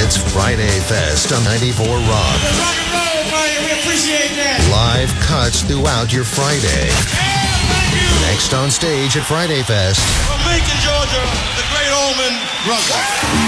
It's Friday Fest on 94 Rock. Rock and roll, buddy. We appreciate that. Live cuts throughout your Friday. Thank you. Next on stage at Friday Fest. From Macon, Georgia, the great Allman Brothers.